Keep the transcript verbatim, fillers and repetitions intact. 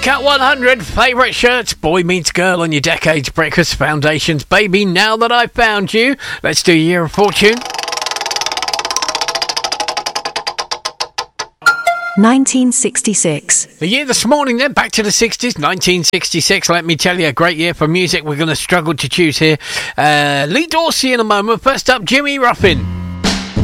Cut one hundred, favourite shirts, Boy Meets Girl on your Decades Breakfast Foundations. Baby, now that I've found you, let's do Year of Fortune. nineteen sixty-six. The year this morning then, back to the sixties, nineteen sixty-six. Let me tell you, a great year for music. We're going to struggle to choose here. Uh, Lee Dorsey in a moment. First up, Jimmy Ruffin.